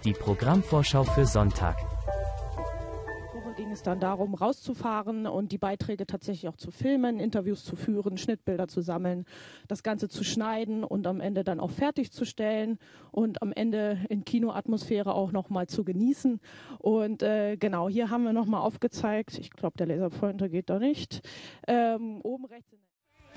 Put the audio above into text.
Die Programmvorschau für Sonntag. Woche ging es dann darum, rauszufahren und die Beiträge tatsächlich auch zu filmen, Interviews zu führen, Schnittbilder zu sammeln, das Ganze zu schneiden und am Ende dann auch fertigzustellen und am Ende in Kinoatmosphäre auch nochmal zu genießen. Und genau, hier haben wir nochmal aufgezeigt, ich glaube, der Laserpointer geht da nicht, oben rechts in